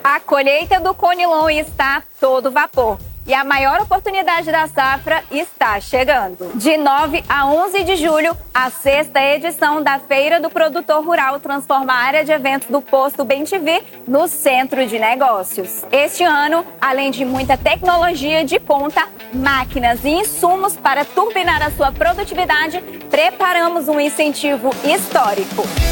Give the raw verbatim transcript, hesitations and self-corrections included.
A colheita do Conilon está a todo vapor e a maior oportunidade da safra está chegando. De nove a onze de julho, a sexta edição da Feira do Produtor Rural transforma a área de eventos do Posto Bem-te-Vi no centro de negócios. Este ano, além de muita tecnologia de ponta, máquinas e insumos para turbinar a sua produtividade, preparamos um incentivo histórico.